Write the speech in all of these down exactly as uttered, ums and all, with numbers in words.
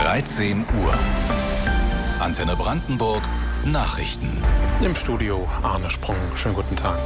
dreizehn Uhr. Antenne Brandenburg Nachrichten. Im Studio Arne Sprung. Schönen guten Tag.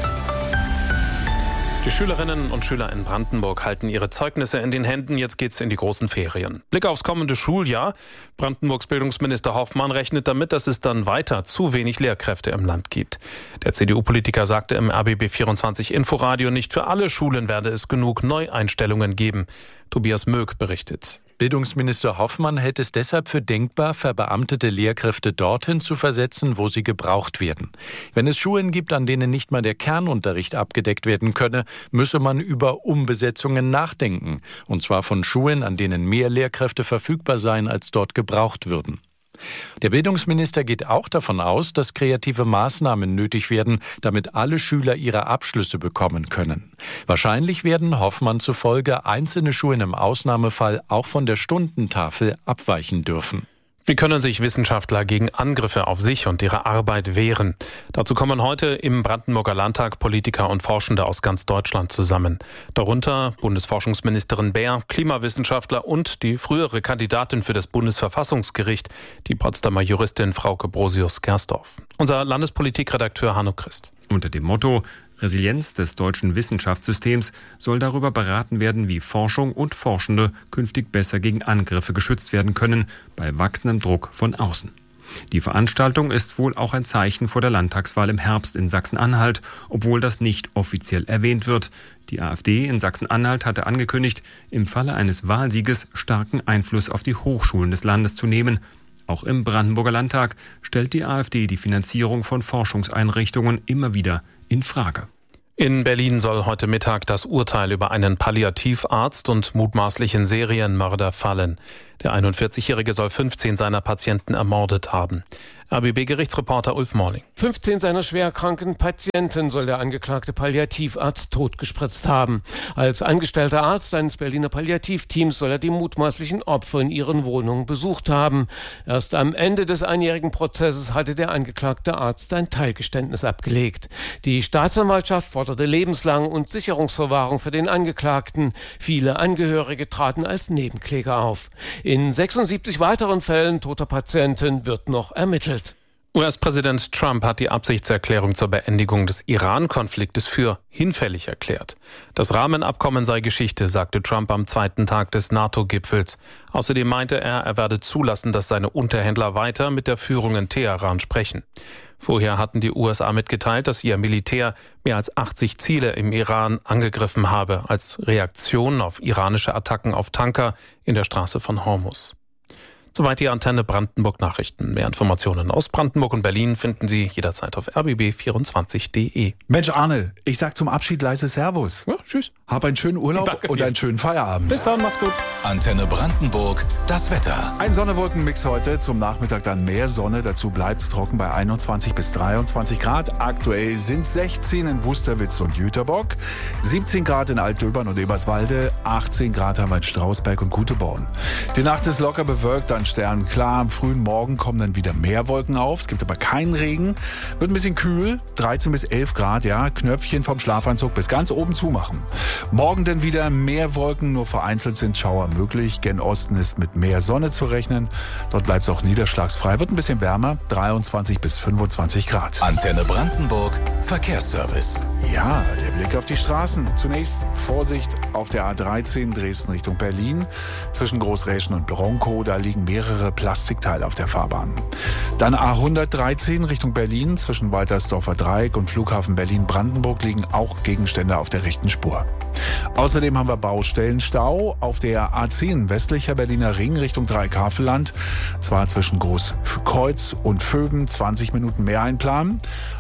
Die Schülerinnen und Schüler in Brandenburg halten ihre Zeugnisse in den Händen. Jetzt geht's in die großen Ferien. Blick aufs kommende Schuljahr. Brandenburgs Bildungsminister Hoffmann rechnet damit, dass es dann weiter zu wenig Lehrkräfte im Land gibt. Der C D U-Politiker sagte im R B B vierundzwanzig Inforadio, nicht für alle Schulen werde es genug Neueinstellungen geben. Tobias Möck berichtet. Bildungsminister Hoffmann hält es deshalb für denkbar, verbeamtete Lehrkräfte dorthin zu versetzen, wo sie gebraucht werden. Wenn es Schulen gibt, an denen nicht mal der Kernunterricht abgedeckt werden könne, müsse man über Umbesetzungen nachdenken. Und zwar von Schulen, an denen mehr Lehrkräfte verfügbar seien, als dort gebraucht würden. Der Bildungsminister geht auch davon aus, dass kreative Maßnahmen nötig werden, damit alle Schüler ihre Abschlüsse bekommen können. Wahrscheinlich werden Hoffmann zufolge einzelne Schulen im Ausnahmefall auch von der Stundentafel abweichen dürfen. Wie können sich Wissenschaftler gegen Angriffe auf sich und ihre Arbeit wehren? Dazu kommen heute im Brandenburger Landtag Politiker und Forschende aus ganz Deutschland zusammen. Darunter Bundesforschungsministerin Baer, Klimawissenschaftler und die frühere Kandidatin für das Bundesverfassungsgericht, die Potsdamer Juristin Frauke Brosius-Gersdorf. Unser Landespolitikredakteur Hanno Christ. Unter dem Motto Resilienz des deutschen Wissenschaftssystems soll darüber beraten werden, wie Forschung und Forschende künftig besser gegen Angriffe geschützt werden können, bei wachsendem Druck von außen. Die Veranstaltung ist wohl auch ein Zeichen vor der Landtagswahl im Herbst in Sachsen-Anhalt, obwohl das nicht offiziell erwähnt wird. Die AfD in Sachsen-Anhalt hatte angekündigt, im Falle eines Wahlsieges starken Einfluss auf die Hochschulen des Landes zu nehmen. Auch im Brandenburger Landtag stellt die AfD die Finanzierung von Forschungseinrichtungen immer wieder in Frage. In Berlin soll heute Mittag das Urteil über einen Palliativarzt und mutmaßlichen Serienmörder fallen. Der einundvierzigjährige soll fünfzehn seiner Patienten ermordet haben. R B B-Gerichtsreporter Ulf Morling. fünfzehn seiner schwerkranken Patienten soll der angeklagte Palliativarzt totgespritzt haben. Als angestellter Arzt eines Berliner Palliativteams soll er die mutmaßlichen Opfer in ihren Wohnungen besucht haben. Erst am Ende des einjährigen Prozesses hatte der angeklagte Arzt ein Teilgeständnis abgelegt. Die Staatsanwaltschaft forderte lebenslang und Sicherungsverwahrung für den Angeklagten. Viele Angehörige traten als Nebenkläger auf. In sechsundsiebzig weiteren Fällen toter Patienten wird noch ermittelt. U S-Präsident Trump hat die Absichtserklärung zur Beendigung des Iran-Konfliktes für hinfällig erklärt. Das Rahmenabkommen sei Geschichte, sagte Trump am zweiten Tag des NATO-Gipfels. Außerdem meinte er, er werde zulassen, dass seine Unterhändler weiter mit der Führung in Teheran sprechen. Vorher hatten die U S A mitgeteilt, dass ihr Militär mehr als achtzig Ziele im Iran angegriffen habe, als Reaktion auf iranische Attacken auf Tanker in der Straße von Hormuz. Soweit die Antenne Brandenburg Nachrichten. Mehr Informationen aus Brandenburg und Berlin finden Sie jederzeit auf r b b vierundzwanzig punkt d e. Mensch Arne, ich sag zum Abschied leise Servus. Ja, tschüss. Hab einen schönen Urlaub Danke und dir. einen schönen Feierabend. Bis dann, macht's gut. Antenne Brandenburg, das Wetter. Ein Sonne-Wolken-Mix heute, zum Nachmittag dann mehr Sonne. Dazu bleibt's trocken bei einundzwanzig bis dreiundzwanzig Grad. Aktuell sind sechzehn in Wusterwitz und Jüterbock, siebzehn Grad in Altdöbern und Eberswalde, achtzehn Grad haben wir in Strausberg und Kuteborn. Die Nacht ist locker bewölkt, dann sternklar. Am frühen Morgen kommen dann wieder mehr Wolken auf. Es gibt aber keinen Regen. Wird ein bisschen kühl, dreizehn bis elf Grad, ja. Knöpfchen vom Schlafanzug bis ganz oben zumachen. Morgen dann wieder mehr Wolken, nur vereinzelt sind Schauer möglich. Gen Osten ist mit mehr Sonne zu rechnen. Dort bleibt es auch niederschlagsfrei. Wird ein bisschen wärmer, dreiundzwanzig bis fünfundzwanzig Grad. Antenne Brandenburg, Verkehrsservice. Ja, der Blick auf die Straßen. Zunächst Vorsicht auf der A dreizehn Dresden Richtung Berlin. Zwischen Großräschen und Bronkow, da liegen mehrere Plastikteile auf der Fahrbahn. Dann A hundertdreizehn Richtung Berlin. Zwischen Waltersdorfer Dreieck und Flughafen Berlin-Brandenburg liegen auch Gegenstände auf der rechten Spur. Außerdem haben wir Baustellenstau auf der A zehn westlicher Berliner Ring Richtung Dreieckhavelland. Zwar zwischen Großkreuz und Vöben zwanzig Minuten mehr einplanen.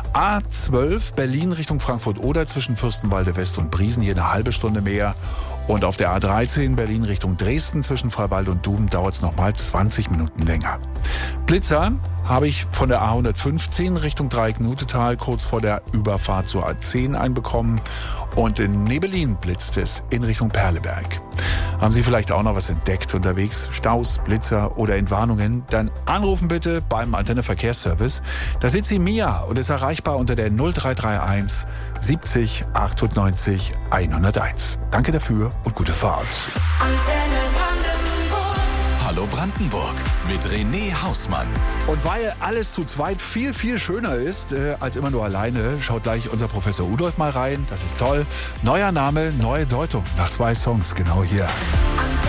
A zwölf Berlin Richtung Frankfurt-Oder zwischen Fürstenwalde West und Briesen je eine halbe Stunde mehr. Und auf der A dreizehn Berlin Richtung Dresden zwischen Freiwald und Duben dauert es nochmal zwanzig Minuten länger. Blitzer habe ich von der A hundertfünfzehn Richtung Dreieck-Nutetal kurz vor der Überfahrt zur A zehn einbekommen. Und in Nebelin blitzt es in Richtung Perleberg. Haben Sie vielleicht auch noch was entdeckt unterwegs? Staus, Blitzer oder Entwarnungen? Dann anrufen bitte beim Antenne Verkehrsservice. Da sitzt sie Mia und ist erreichbar unter der null drei drei eins siebzig achtundneunzig hunderteins. Danke dafür und gute Fahrt. Hallo Brandenburg. Brandenburg mit René Hausmann. Und weil alles zu zweit viel, viel schöner ist äh, als immer nur alleine, schaut gleich unser Professor Udolf mal rein. Das ist toll. Neuer Name, neue Deutung. Nach zwei Songs, genau hier.